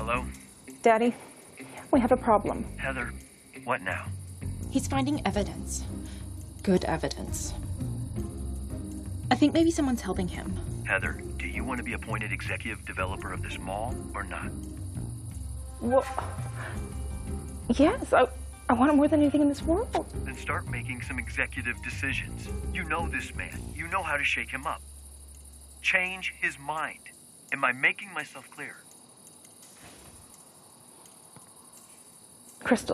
Hello? Daddy, we have a problem. Heather, what now? He's finding evidence. Good evidence. I think maybe someone's helping him. Heather, do you want to be appointed executive developer of this mall or not? Well, yes, I want it more than anything in this world. Then start making some executive decisions. You know this man. You know how to shake him up. Change his mind. Am I making myself clear? Crystal.